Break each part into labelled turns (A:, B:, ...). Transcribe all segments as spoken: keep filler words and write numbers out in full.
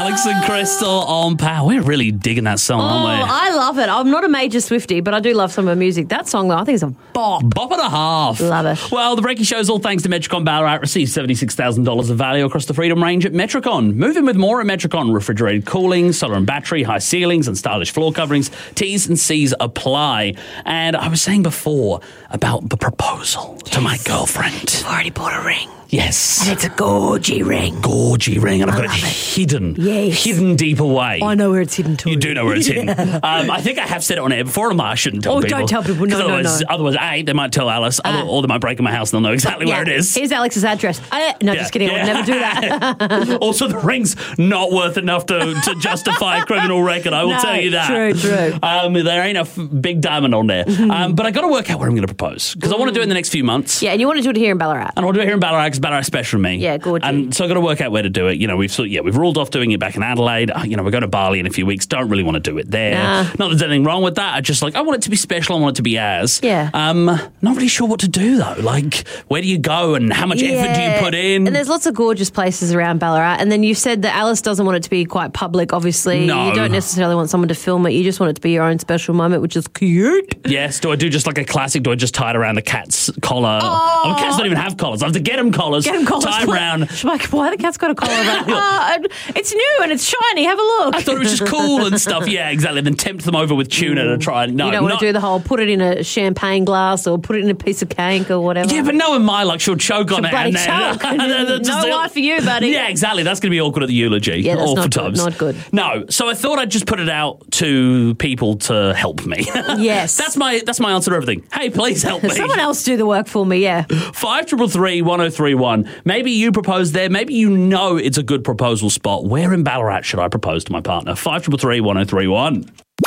A: Alex and Crystal on Power. We're really digging that song,
B: Oh,
A: aren't we?
B: I love it. I'm not a major Swiftie, but I do love some of her music. That song, though, I think is a bop.
A: Bop and a half.
B: Love it.
A: Well, the Breaky Show's all thanks to Metricon Ballarat. Receive seventy-six thousand dollars of value across the Freedom range at Metricon. Move in with more at Metricon. Refrigerated cooling, solar and battery, high ceilings and stylish floor coverings. T's and C's apply. And I was saying before about the proposal yes. to my girlfriend.
B: I've already bought a ring.
A: Yes.
B: And it's a gorgy ring.
A: Gorgy ring. And I've
B: I
A: got it,
B: it
A: hidden.
B: Yes.
A: Hidden deep away.
B: I know where it's hidden too.
A: You do know where it's hidden.
B: Yeah.
A: Um, I think I have said it on air before. I'm like, I shouldn't tell
B: oh,
A: people.
B: don't tell people. No, no,
A: otherwise,
B: no.
A: Otherwise, A, they might tell Alice, uh, or they might break in my house and they'll know exactly
B: yeah.
A: where it is.
B: Here's Alex's address. Uh, no,
A: Yeah.
B: just kidding.
A: Yeah.
B: I would never do that.
A: Also, the ring's not worth enough to, to justify a criminal record, I will
B: No,
A: tell you that.
B: true, true.
A: Um, there ain't a f- big diamond on there. Um, but I got to work out where I'm going to propose, because I want to do it in the next few months.
B: Yeah, and you want to do it here in Ballarat.
A: And I want to do it here in Ballarat because Ballarat's special to me.
B: Yeah, gorgeous.
A: And so I've got to work out where to do it. You know, we've sort yeah, we've ruled off doing it back in Adelaide. Uh, you know, we're going to Bali in a few weeks. Don't really want to do it there.
B: Nah.
A: Not that there's anything wrong with that. I just like, I want it to be special. I want it to be as.
B: Yeah.
A: Um, not really sure what to do though. Like, where do you go and how much effort do you put in?
B: And there's lots of gorgeous places around Ballarat. And then you said that Alice doesn't want it to be quite public, obviously.
A: No.
B: You don't necessarily want someone to film it. You just want it to be your own special moment, which is cute.
A: Yes. Do I do just like a classic? Do I just tie it around the cat's collar?
B: Oh.
A: I mean, cats don't even have collars. I have to get them collars.
B: Get him collars.
A: Tie 'em around.
B: She's like, why the cat's got a collar? Like, oh, it's new and it's shiny. Have a look.
A: I thought it was just cool and stuff. Yeah, exactly. Then tempt them over with tuna to try and no.
B: You don't want
A: not,
B: to do the whole put it in a champagne glass or put it in a piece of cake or whatever.
A: Yeah, but knowing my luck, she'll choke on it.
B: bloody
A: And then,
B: choke. No life for you, buddy.
A: Yeah, exactly. That's going to be awkward at the eulogy.
B: Yeah, that's
A: awful
B: not good,
A: times.
B: not good.
A: No, so I thought I'd just put it out to people to help me.
B: Yes.
A: that's my that's my answer to everything. Hey, please help me.
B: Someone else do the work for me, yeah.
A: Five triple three one zero three one. Maybe you propose there. Maybe you know it's a good proposal spot. Where in Ballarat should I propose to my partner? Five triple three one zero three one.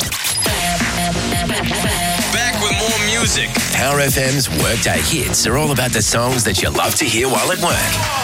C: Back with more music. Power F M's Workday Hits are all about the songs that you love to hear while at work.